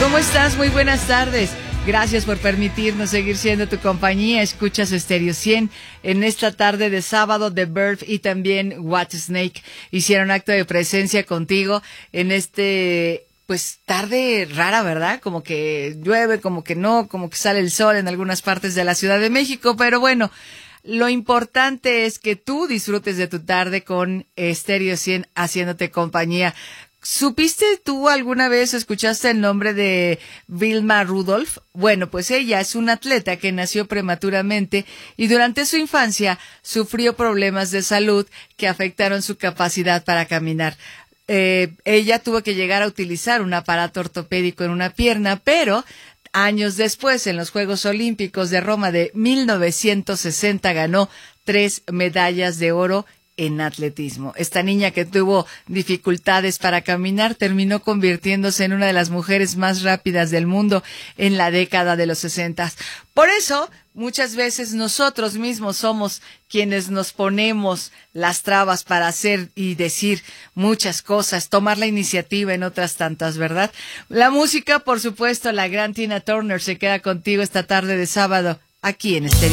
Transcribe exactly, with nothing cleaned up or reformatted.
¿Cómo estás? Muy buenas tardes. Gracias por permitirnos seguir siendo tu compañía. Escuchas Stereo cien. En esta tarde de sábado, The Verve y también Whitesnake hicieron acto de presencia contigo en este, pues, tarde rara, ¿verdad? Como que llueve, como que no, como que sale el sol en algunas partes de la Ciudad de México, pero bueno, lo importante es que tú disfrutes de tu tarde con Stereo cien haciéndote compañía. ¿Supiste tú alguna vez, escuchaste el nombre de Vilma Rudolph? Bueno, pues ella es una atleta que nació prematuramente y durante su infancia sufrió problemas de salud que afectaron su capacidad para caminar. Eh, ella tuvo que llegar a utilizar un aparato ortopédico en una pierna, pero años después, en los Juegos Olímpicos de Roma de mil novecientos sesenta, ganó tres medallas de oro en atletismo. Esta niña que tuvo dificultades para caminar terminó convirtiéndose en una de las mujeres más rápidas del mundo en la década de los sesentas. Por eso, muchas veces nosotros mismos somos quienes nos ponemos las trabas para hacer y decir muchas cosas, tomar la iniciativa en otras tantas, ¿verdad? La música, por supuesto, la gran Tina Turner se queda contigo esta tarde de sábado aquí en Stereo.